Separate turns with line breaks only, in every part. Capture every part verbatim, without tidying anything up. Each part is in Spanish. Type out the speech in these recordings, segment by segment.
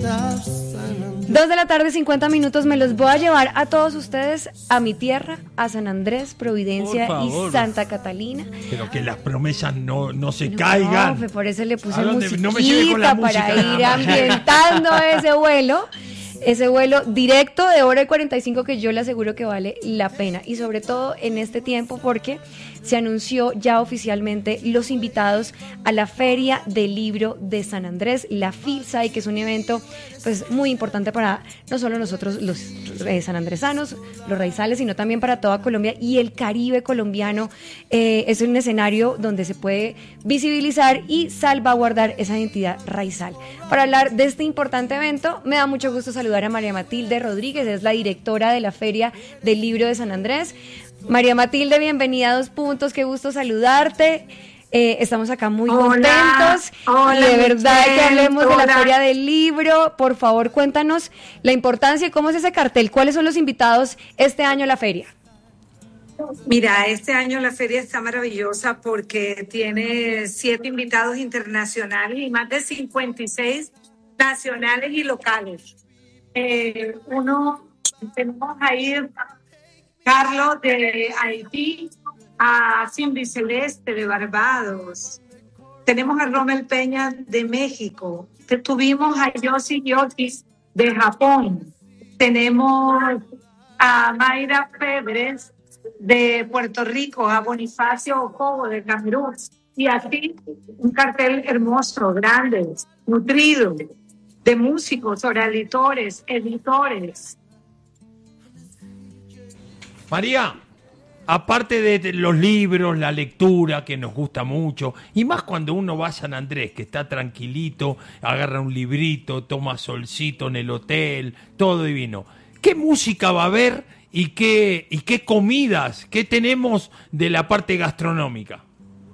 Dos de la tarde, cincuenta minutos, me los voy a llevar a todos ustedes a mi tierra, a San Andrés, Providencia y Santa Catalina.
Pero que las promesas no, no se
no,
caigan.
Por eso le puse
musiquita
no
me lleve con la música,
para ir ambientando ese vuelo. Ese vuelo directo de hora y cuarenta y cinco que yo le aseguro que vale la pena. Y sobre todo en este tiempo porque se anunció ya oficialmente los invitados a la Feria del Libro de San Andrés, la FILSAI, que es un evento pues muy importante para no solo nosotros los eh, sanandresanos, los raizales, sino también para toda Colombia y el Caribe colombiano. Eh, es un escenario donde se puede visibilizar y salvaguardar esa identidad raizal. Para hablar de este importante evento, me da mucho gusto saludar a María Matilde Rodríguez, es la directora de la Feria del Libro de San Andrés. María Matilde, bienvenida a Dos Puntos, qué gusto saludarte. Eh, estamos acá muy hola, contentos
hola,
y de verdad Michelle, que hablemos hola. de la Feria del Libro. Por favor, cuéntanos la importancia y cómo es ese cartel, cuáles son los invitados este año a la feria.
Mira, este año la feria está maravillosa porque tiene siete invitados internacionales y más de cincuenta y seis nacionales y locales. Eh, uno, tenemos ahí Carlos de Haití, a Cindy Celeste de Barbados. Tenemos a Rommel Peña de México. Tuvimos a Yossi Yotis de Japón. Tenemos a Mayra Febres de Puerto Rico, a Bonifacio Ocobo de Camerún. Y así un cartel hermoso, grande, nutrido, de músicos, oralitores, editores.
María, aparte de los libros, la lectura, que nos gusta mucho, y más cuando uno va a San Andrés, que está tranquilito, agarra un librito, toma solcito en el hotel, todo divino. ¿Qué música va a haber y qué, y qué comidas, qué tenemos de la parte gastronómica?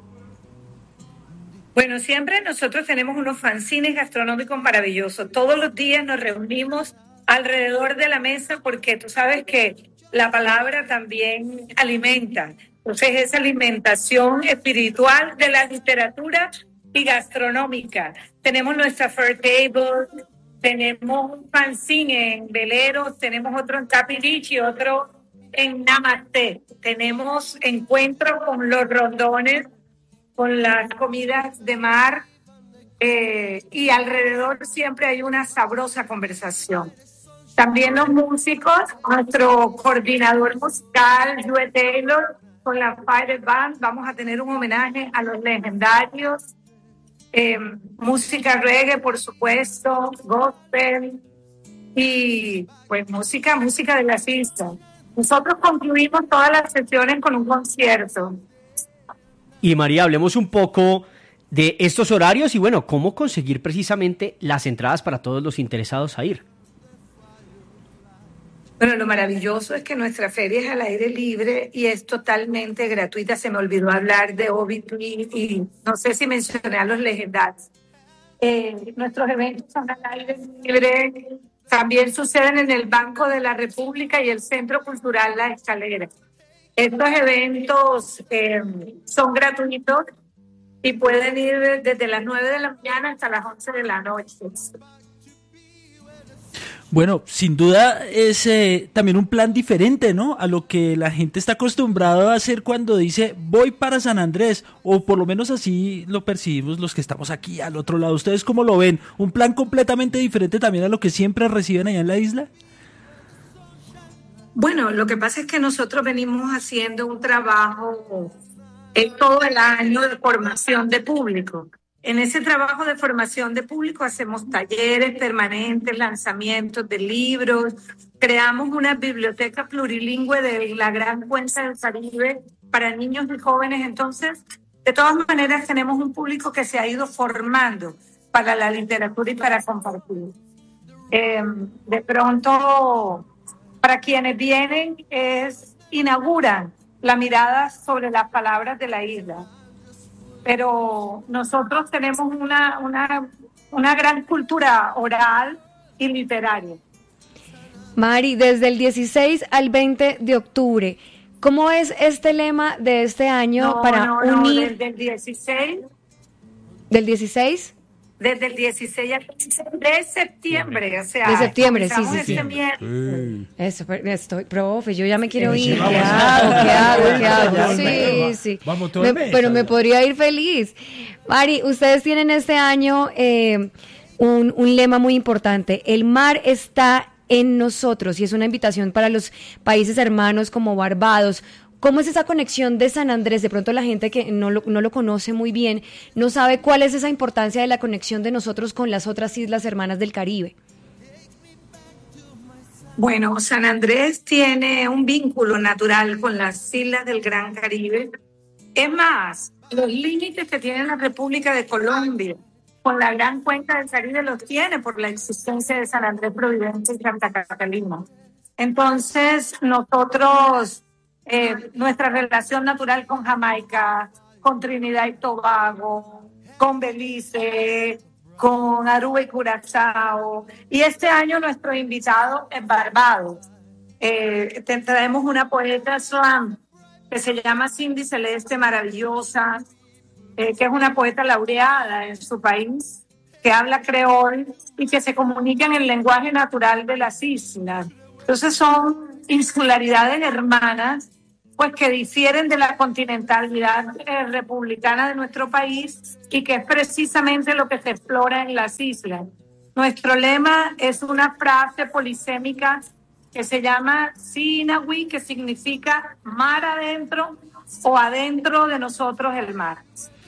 Bueno, siempre nosotros tenemos unos fanzines gastronómicos maravillosos. Todos los días nos reunimos alrededor de la mesa porque tú sabes que la palabra también alimenta. Entonces, esa alimentación espiritual de la literatura y gastronómica. Tenemos nuestra Fair Table, tenemos un fanzine en Veleros, tenemos otro en Capirichi, otro en Namaste. Tenemos encuentros con los rondones, con las comidas de mar, eh, y alrededor siempre hay una sabrosa conversación. También los músicos, nuestro coordinador musical, Joe Taylor, con la Fire Band, vamos a tener un homenaje a los legendarios. Eh, música reggae, por supuesto, gospel y pues música, música de las islas. Nosotros concluimos todas las sesiones con un concierto.
Y María, hablemos un poco de estos horarios y bueno, cómo conseguir precisamente las entradas para todos los interesados a ir.
Bueno, lo maravilloso es que nuestra feria es al aire libre y es totalmente gratuita. Se me olvidó hablar de Obit y no sé si mencioné a los legendarios. Eh, nuestros eventos son al aire libre. También suceden en el Banco de la República y el Centro Cultural La Escalera. Estos eventos eh, son gratuitos y pueden ir desde las nueve de la mañana hasta las once de la noche.
Bueno, sin duda es eh, también un plan diferente, ¿no? A lo que la gente está acostumbrada a hacer cuando dice voy para San Andrés, o por lo menos así lo percibimos los que estamos aquí al otro lado. ¿Ustedes cómo lo ven? ¿Un plan completamente diferente también a lo que siempre reciben allá en la isla?
Bueno, lo que pasa es que nosotros venimos haciendo un trabajo eh, todo el año de formación de público. En ese trabajo de formación de público hacemos talleres permanentes, lanzamientos de libros, creamos una biblioteca plurilingüe de la Gran Cuenca del Caribe para niños y jóvenes. Entonces, de todas maneras, tenemos un público que se ha ido formando para la literatura y para compartir. Eh, de pronto, para quienes vienen, es inauguran la mirada sobre las palabras de la isla. Pero nosotros tenemos una, una, una gran cultura oral y literaria.
Mari, desde el dieciséis al veinte de octubre, ¿cómo es este lema de este año
no,
para
no,
unir?
No, desde el dieciséis.
¿Del dieciséis?
desde el dieciséis al veintiséis de septiembre, o sea,
De septiembre, sí,
comenzamos
sí,
este
sí.
miércoles.
Eso, pero estoy, profe, yo ya me quiero
Sí,
ir.
vamos
¿Qué
a-
hago? ¿Qué hago? ¿Qué
Ya,
hago?
ya,
Sí,
ya,
sí.
vamos todo
Me-
el mes,
pero me
ya.
podría ir feliz. Mari, ustedes tienen este año eh, un, un lema muy importante. El mar está en nosotros y es una invitación para los países hermanos como Barbados. ¿Cómo es esa conexión de San Andrés? De pronto la gente que no lo, no lo conoce muy bien no sabe cuál es esa importancia de la conexión de nosotros con las otras islas hermanas del Caribe.
Bueno, San Andrés tiene un vínculo natural con las islas del Gran Caribe. Es más, los límites que tiene la República de Colombia con la Gran Cuenca del Caribe los tiene por la existencia de San Andrés, Providencia y Santa Catalina. Entonces, nosotros, eh, nuestra relación natural con Jamaica, con Trinidad y Tobago, con Belice, con Aruba y Curazao, y este año nuestro invitado es Barbados. Eh, te traemos una poeta slam que se llama Cindy Celeste Maravillosa, eh, que es una poeta laureada en su país, que habla creol y que se comunica en el lenguaje natural de las islas. Entonces son insularidades hermanas, pues que difieren de la continentalidad eh, republicana de nuestro país y que es precisamente lo que se explora en las islas. Nuestro lema es una frase polisémica que se llama Sinawi, que significa mar adentro o adentro de nosotros el mar.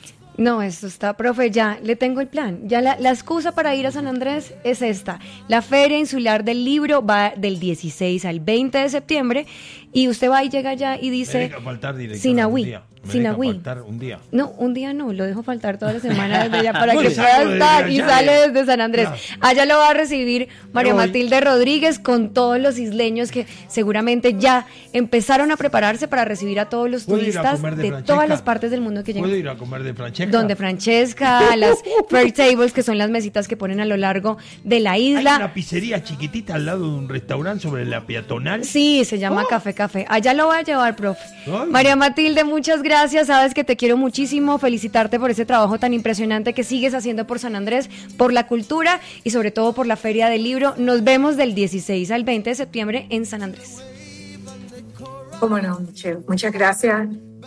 No, esto está, profe, ya le tengo el plan. Ya la, la excusa para ir a San Andrés es esta. La Feria Insular del Libro va del dieciséis al veinte de septiembre y usted va y llega allá y
Me
dice
deja faltar, directora,
Sinahui,
un día. Me
Sinahui.
deja faltar un día.
No, un día no, lo dejo faltar toda la semana desde allá para
No,
que
le
pueda
saco desde
estar y
allá,
sale
eh.
desde San Andrés.
Claro.
Allá lo va a recibir María
Me voy.
Matilde Rodríguez con todos los isleños que seguramente ya empezaron a prepararse para recibir a todos los
¿Puedo ir a
turistas
comer de
de
Francesca?
todas las partes del mundo que
¿Puedo
llegan.
ir a comer de Francesca?
Donde Francesca, las fair tables, que son las mesitas que ponen a lo largo de la
Hay
isla.
una pizzería chiquitita al lado de un restaurante sobre la peatonal.
Sí, se llama Café Café. Allá lo voy a llevar, profe.
Ay.
María Matilde, muchas gracias. Sabes que te quiero muchísimo. Felicitarte por ese trabajo tan impresionante que sigues haciendo por San Andrés, por la cultura y sobre todo por la Feria del Libro. Nos vemos del dieciséis al veinte de septiembre en San Andrés.
Cómo no, Michelle. Muchas gracias